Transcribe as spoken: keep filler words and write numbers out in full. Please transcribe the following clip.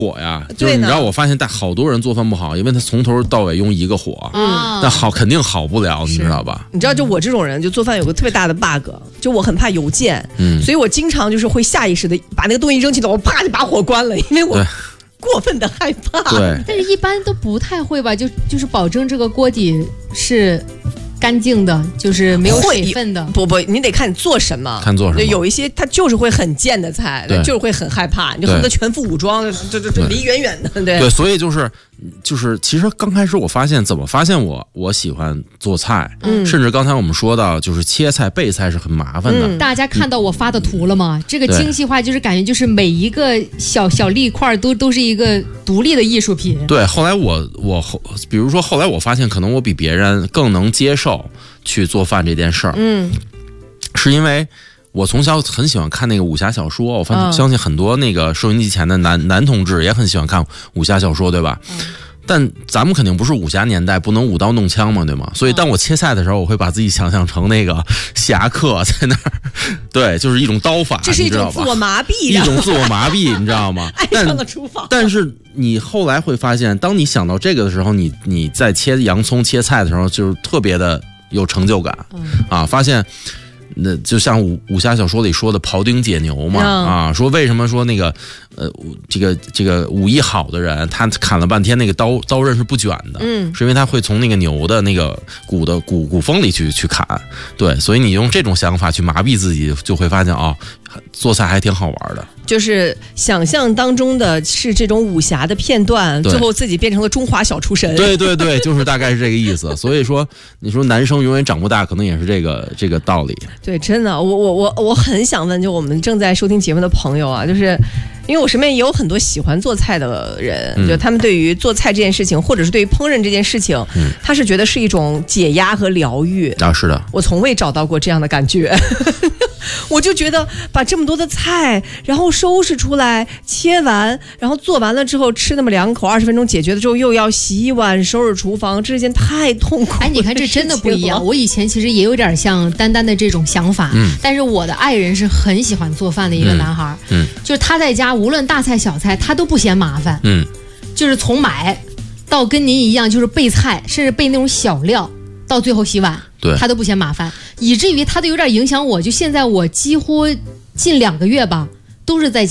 火呀，就是你知道，我发现但好多人做饭不好，因为他从头到尾用一个火，嗯，但好肯定好不了，你知道吧？ 你知道，就我这种人，就做饭有个特别大的 bug， 就我很怕油溅，嗯，所以我经常就是会下意识的把那个东西扔起来，我啪就把火关了，因为我过分的害怕。 对， 但是一般都不太会吧？就就是保证这个锅底是干净的，就是没有水分的。 不不，你得看你做什么， 看做什么。 有一些它就是会很贱的菜，就是会很害怕，你就恨不得全副武装，这这这离远远的。对对，所以就是就是，其实刚开始我发现，怎么发现我我喜欢做菜，嗯，甚至刚才我们说到，就是切菜备菜是很麻烦的。 嗯、大家看到我发的图了吗？这个精细化就是感觉就是每一个小小粒块都都是一个独立的艺术品。 对，后来我我比如说后来我发现，可能我比别人更能接受去做饭这件事儿，嗯，是因为我从小很喜欢看那个武侠小说，我发现相信很多那个收音机前的男男同志也很喜欢看武侠小说，对吧？嗯，但咱们肯定不是武侠年代，不能舞刀弄枪嘛，对吗？所以当我切菜的时候，我会把自己想象成那个侠客在那儿，对，就是一种刀法， 这是一种自我麻痹， 一种自我麻痹，你知道吗？ 爱上了厨房。 但是你后来会发现，当你想到这个的时候，你你在切洋葱、切菜的时候，就是特别的有成就感，嗯、啊，发现。那就像武武侠小说里说的庖丁解牛嘛，嗯、啊，说为什么说那个呃这个这个武艺好的人，他砍了半天那个刀刀刃是不卷的，嗯，是因为他会从那个牛的那个骨的骨骨缝里去去砍，对，所以你用这种想法去麻痹自己，就会发现哦，做菜还挺好玩的。 就是想象当中的是这种武侠的片段，最后自己变成了中华小厨神。 对对对，就是大概是这个意思。所以说，你说男生永远长不大，可能也是这个这个道理。 对，真的，我我我我很想问，就我们正在收听节目的朋友啊，就是因为我身边也有很多喜欢做菜的人，嗯、就他们对于做菜这件事情，或者是对于烹饪这件事情，嗯、他是觉得是一种解压和疗愈。 啊，是的， 我从未找到过这样的感觉。我就觉得把这么多的菜，然后收拾出来，切完，然后做完了之后吃那么两口，二十分钟解决了之后，又要洗碗、收拾厨房，这是件太痛苦的事情了。 哎，你看这真的不一样。我以前其实也有点像丹丹的这种想法，嗯，但是我的爱人是很喜欢做饭的一个男孩，嗯，嗯就是他在家无论大菜小菜，他都不嫌麻烦，嗯，就是从买到跟您一样，就是备菜，甚至备那种小料，到最后洗碗。 对， 他都不嫌麻烦，以至于他都有点影响我。就现在我几乎近两个月吧，都是在家。